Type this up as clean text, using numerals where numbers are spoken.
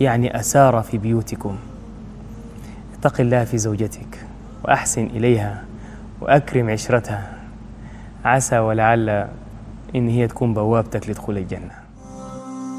يعني أسار في بيوتكم. اتق الله في زوجتك وأحسن إليها وأكرم عشرتها، عسى ولعل إن هي تكون بوابتك لدخول الجنة.